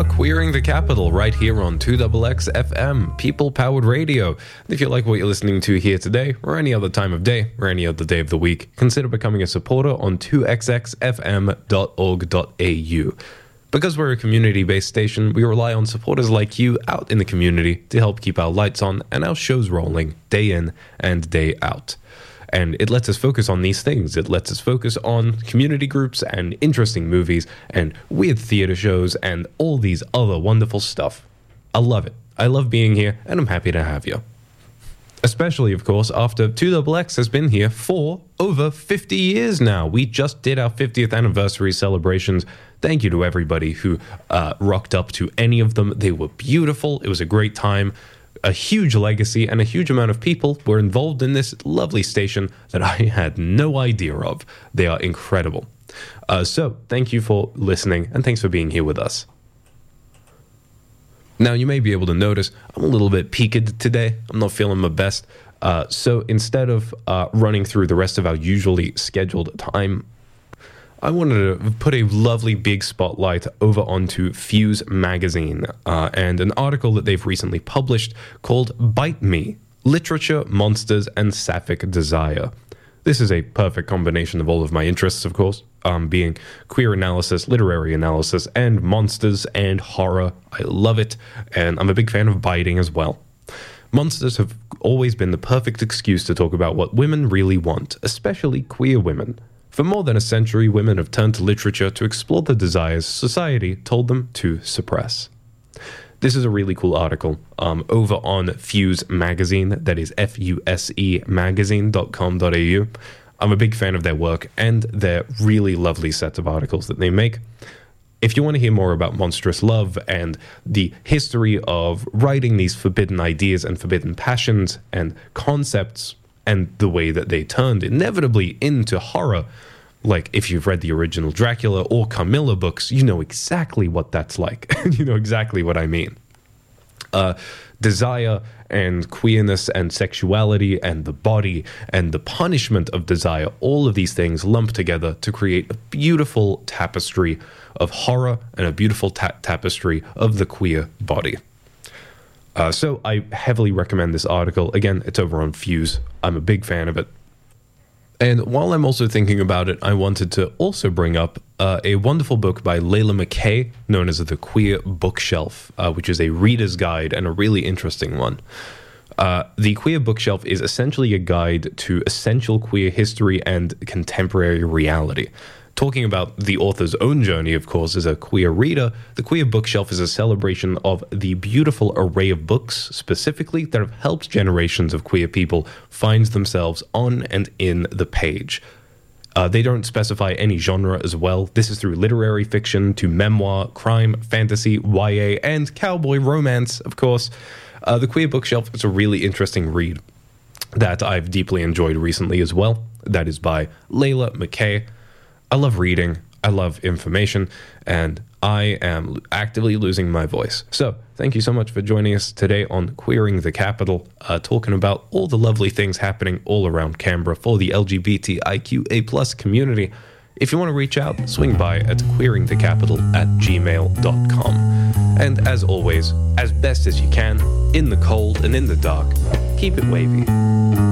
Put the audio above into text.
are Queering the Capital right here on 2XX FM, people-powered radio. And if you like what you're listening to here today, or any other time of day, or any other day of the week, consider becoming a supporter on 2xxfm.org.au. Because we're a community-based station, we rely on supporters like you out in the community to help keep our lights on and our shows rolling day in and day out. And it lets us focus on these things. It lets us focus on community groups and interesting movies and weird theater shows and all these other wonderful stuff. I love it. I love being here, and I'm happy to have you. Especially, of course, after 2XX has been here for over 50 years now. We just did our 50th anniversary celebrations. Thank you to everybody who rocked up to any of them. They were beautiful. It was a great time. A huge legacy, and a huge amount of people were involved in this lovely station that I had no idea of. They are incredible. So thank you for listening, and thanks for being here with us. Now, you may be able to notice I'm a little bit peaked today. I'm not feeling my best. So instead of running through the rest of our usually scheduled time, I wanted to put a lovely big spotlight over onto Fuse magazine and an article that they've recently published called Bite Me, Literature, Monsters, and Sapphic Desire. This is a perfect combination of all of my interests, of course, being queer analysis, literary analysis, and monsters and horror. I love it, and I'm a big fan of biting as well. Monsters have always been the perfect excuse to talk about what women really want, especially queer women. For more than a century, women have turned to literature to explore the desires society told them to suppress. This is a really cool article over on Fuse magazine, that is FUSE magazine.com.au. I'm a big fan of their work and their really lovely set of articles that they make. If you want to hear more about monstrous love and the history of writing these forbidden ideas and forbidden passions and concepts, and the way that they turned inevitably into horror, like if you've read the original Dracula or Carmilla books, you know exactly what that's like. You know exactly what I mean. Desire and queerness and sexuality and the body and the punishment of desire, all of these things lumped together to create a beautiful tapestry of horror and a beautiful tapestry of the queer body. So I heavily recommend this article. Again, it's over on Fuse. I'm a big fan of it. And while I'm also thinking about it, I wanted to also bring up a wonderful book by Layla McKay, known as The Queer Bookshelf, which is a reader's guide and a really interesting one. The Queer Bookshelf is essentially a guide to essential queer history and contemporary reality. Talking about the author's own journey, of course, as a queer reader, the Queer Bookshelf is a celebration of the beautiful array of books, specifically, that have helped generations of queer people find themselves on and in the page. They don't specify any genre as well. This is through literary fiction to memoir, crime, fantasy, YA, and cowboy romance, of course. The Queer Bookshelf is a really interesting read that I've deeply enjoyed recently as well. That is by Layla McKay. I love reading, I love information, and I am actively losing my voice. So, thank you so much for joining us today on Queering the Capital, talking about all the lovely things happening all around Canberra for the LGBTIQA+ community. If you want to reach out, swing by at queeringthecapital@gmail.com. And as always, as best as you can, in the cold and in the dark, keep it wavy.